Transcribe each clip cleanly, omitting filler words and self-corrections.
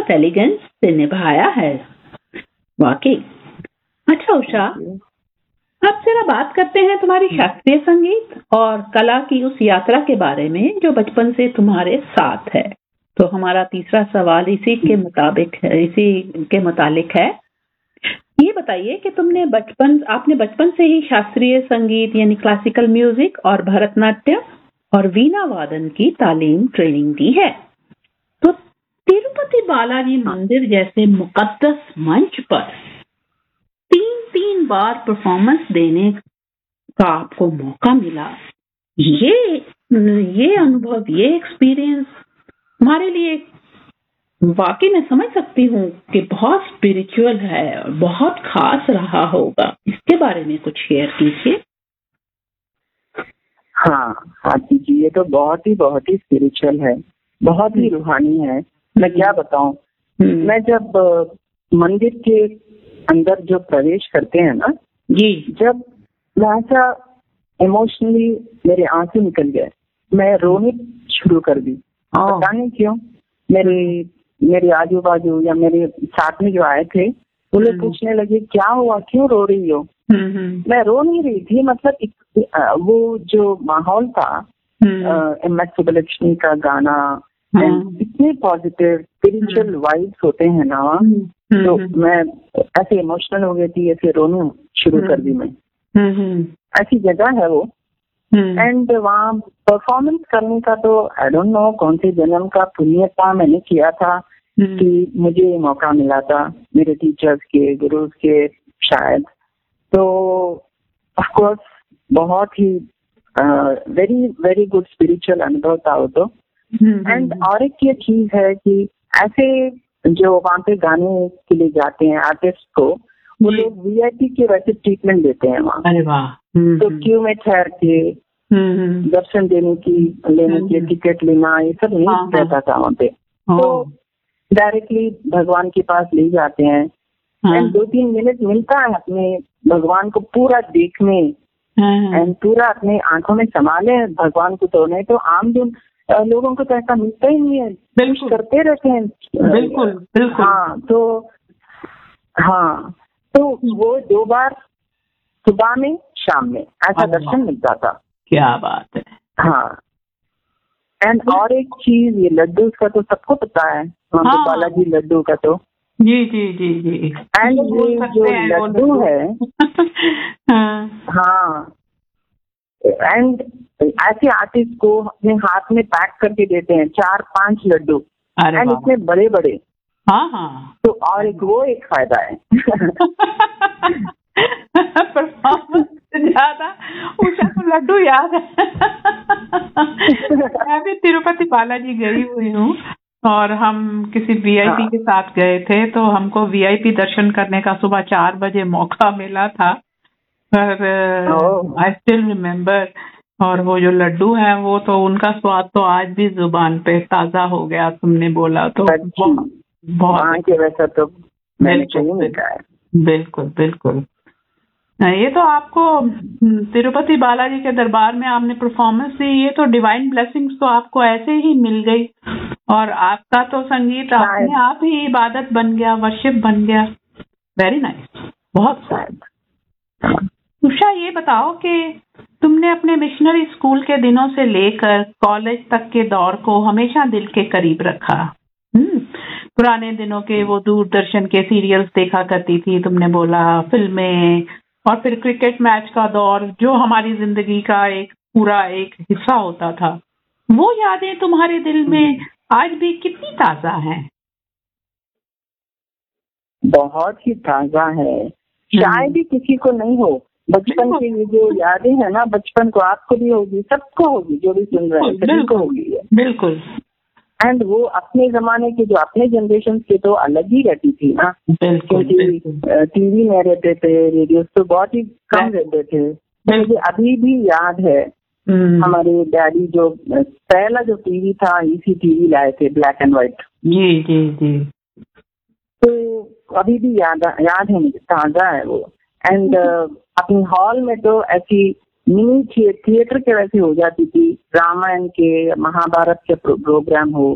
बहुत एलिगेंस से निभाया है, वाकई। अच्छा उषा, अब जरा बात करते हैं तुम्हारी शास्त्रीय संगीत और कला की उस यात्रा के बारे में जो बचपन से तुम्हारे साथ है। तो हमारा तीसरा सवाल इसी के मुतालिक है। ये बताइए कि आपने बचपन से ही शास्त्रीय संगीत यानी क्लासिकल म्यूजिक और भरतनाट्यम और वीणा वादन की ट्रेनिंग दी है। तो तिरुपति बालाजी मंदिर जैसे मुकद्दस मंच पर 3 बार परफॉर्मेंस देने का आपको मौका मिला। ये अनुभव, ये एक्सपीरियंस हमारे लिए वाकई मैं समझ सकती हूँ कि बहुत स्पिरिचुअल है और बहुत खास रहा होगा। इसके बारे में कुछ शेयर कीजिए। हाँ आरती जी, ये तो बहुत ही स्पिरिचुअल है, बहुत ही रूहानी है। मैं क्या बताऊं, मैं जब मंदिर के अंदर जो प्रवेश करते हैं ना जी, जब वैसा इमोशनली मेरे आंसू निकल गए, मैं रोने शुरू कर दी। पता नहीं क्यों, मेरे आजू बाजू या मेरे साथ में जो आए थे वो लोग पूछने लगे क्या हुआ, क्यों रो रही हो। मैं रो नहीं रही थी, मतलब वो जो माहौल था, एम.एस. सुब्बलक्ष्मी का गाना, इतने पॉजिटिव स्पिरिचुअल वाइब्स होते हैं ना, तो मैं ऐसे इमोशनल हो गई थी, ऐसे रोने शुरू कर दी मैं। ऐसी जगह है वो। एंड वहाँ परफॉर्मेंस करने का तो आई डोंट नो कौन से जन्म का पुण्य था मैंने किया था कि मुझे मौका मिला था, मेरे टीचर्स के, गुरुज के शायद। तो ऑफ कोर्स बहुत ही वेरी गुड स्पिरिचुअल अनुभव था वो तो। एंड और एक ये चीज है कि ऐसे जो वहाँ पे गाने के लिए जाते हैं आर्टिस्ट को, वो लोग वीआईपी के वैसे ट्रीटमेंट देते हैं वहाँ। अरे वाह। तो क्यू में ठहर के दर्शन लेने के टिकट लेना, ये सब नहीं रहता था वहाँ पे। तो डायरेक्टली भगवान के पास ले जाते हैं। एंड 2-3 मिनट मिलता है अपने भगवान को पूरा देखने एंड पूरा अपने आंखों में संभाले भगवान को। तो नहीं तो आम दिन लोगों को तो ऐसा मिलता ही नहीं है, बिल्कुल करते रहते हैं। बिल्कुल। हाँ तो वो 2 बार सुबह में शाम में ऐसा दर्शन मिलता था। क्या बात है। हाँ एंड और एक चीज, ये लड्डू का तो सबको पता है, बालाजी लड्डू का तो जी। एंड ये जो लड्डू है हाँ, एंड ऐसे आर्टिस्ट को अपने हाथ में पैक करके देते हैं 4-5 लड्डू, एंड इतने बड़े बड़े। हाँ तो और एक फायदा है ज्यादा उषा को लड्डू याद है। मैं भी तिरुपति बालाजी गई हुई हूँ और हम किसी वीआईपी के साथ गए थे, तो हमको वीआईपी दर्शन करने का सुबह 4 बजे मौका मिला था। पर आई स्टिल रिमेम्बर। और वो जो लड्डू है वो तो उनका स्वाद तो आज भी जुबान पे ताजा हो गया, तुमने बोला तो बहुत वैसा तो बिल्कुल। ये तो आपको तिरुपति बालाजी के दरबार में आपने परफॉर्मेंस दी, ये तो डिवाइन ब्लेसिंग्स तो आपको ऐसे ही मिल गई और आपका तो संगीत अपने आप ही इबादत बन गया, वर्शिप बन गया। वेरी नाइस, बहुत शायद। उषा, ये बताओ कि तुमने अपने मिशनरी स्कूल के दिनों से लेकर कॉलेज तक के दौर को हमेशा दिल के करीब रखा। पुराने दिनों के वो दूरदर्शन के सीरियल्स देखा करती थी, तुमने बोला, फिल्में, और फिर क्रिकेट मैच का दौर जो हमारी जिंदगी का एक पूरा एक हिस्सा होता था। वो यादें तुम्हारे दिल में आज भी कितनी ताजा हैं? बहुत ही ताजा है, शायद ही किसी को नहीं हो। बचपन की ये जो यादें हैं ना, बचपन को आपको भी होगी, सबको होगी, जो भी सुन रहे हैं सभी को होगी। बिल्कुल। एंड वो अपने जमाने के जो अपने जनरेशन के तो अलग ही रहती थी ना, क्योंकि टीवी में रहते थे, रेडियो तो बहुत ही कम रहते थे। मुझे अभी भी याद है हमारे डैडी जो पहला जो टीवी था इसी टीवी लाए थे, ब्लैक एंड व्हाइट। जी। तो अभी भी याद है मुझे, ताजा है वो। एंड अपनी हॉल में तो ऐसी मिनी थिएटर के वैसे हो जाती थी, रामायण के, महाभारत के प्रोग्राम हो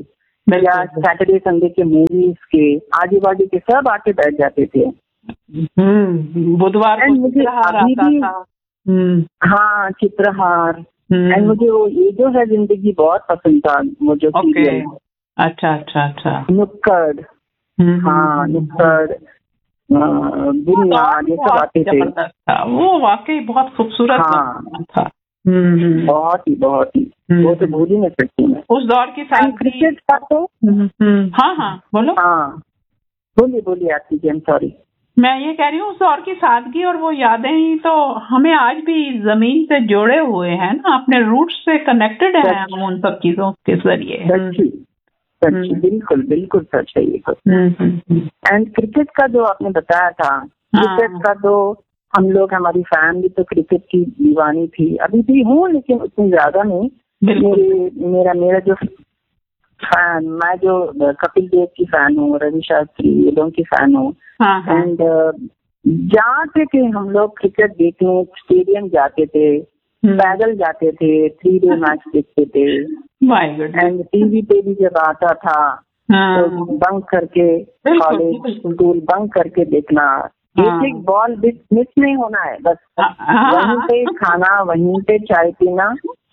या सैटरडे संडे के मूवीज के आजू बाजू के सब आके बैठ जाते थे। बुधवार को मुझे अभी भी हाँ चित्रहार एंड मुझे वो ये जो है जिंदगी बहुत पसंद था, वो जो सीरियल। अच्छा अच्छा अच्छा। नुक्कड़, हाँ नुक्कड़, बुनियाद, ये सब आते थे। वो वाकई बहुत खूबसूरत था। बहुत ही वो तो भूल ही नहीं सकती मैं। उस दौर की सादगी। क्रिकेट का तो हाँ बोलो। हाँ बोलिए आप जी, सॉरी। मैं ये कह रही हूँ उस दौर की सादगी और वो यादें ही तो हमें आज भी जमीन से जोड़े हुए हैं ना, अपने रूट्स से कनेक्टेड है हम उन सब चीजों के जरिए। सच्ची बिल्कुल सच है ये। एंड क्रिकेट का जो आपने बताया था, क्रिकेट का तो हम लोग, हमारी फैमिली तो क्रिकेट की दीवानी थी, अभी भी हूँ लेकिन उतनी ज्यादा नहीं। मेरा जो फैन, मैं जो कपिल देव की फैन हूँ, रवि शास्त्री ये लोगों की फैन हूँ। एंड जाते थे हम लोग क्रिकेट देखने, स्टेडियम जाते थे, पैदल जाते थे, 3 डे मैच देखते थे। एंड टीवी पे भी जब आता था तो बंक करके, कॉलेज स्कूल बंक करके देखना। एक बॉल मिस नहीं होना है, बस वहीं पे खाना, वहीं पे चाय पीना।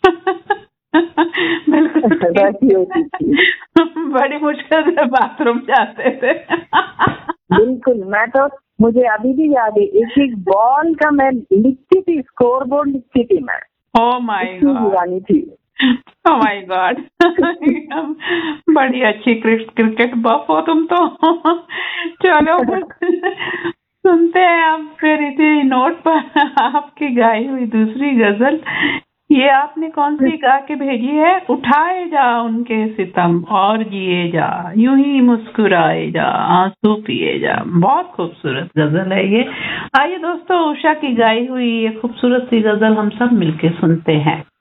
बड़ी मुश्किल से बाथरूम जाते थे। बिल्कुल, मैं तो, मुझे अभी भी याद है, एक बॉल का मैं लिखती थी, स्कोर बोर्ड लिखती थी मैं। ओह माय गॉड, दीवानी थी। Oh my God. बड़ी अच्छी क्रिकेट बफ हो तुम तो। चलो सुनते हैं अब फिर इसी नोट पर आपकी गाई हुई दूसरी गजल। ये आपने कौन सी गा के भेजी है? उठाए जा उनके सितम और जिए जा, यूं ही मुस्कुराए जा, आंसू पिए जा। बहुत खूबसूरत गजल है ये। आइए दोस्तों, उषा की गाई हुई ये खूबसूरत सी गजल हम सब मिलके सुनते हैं।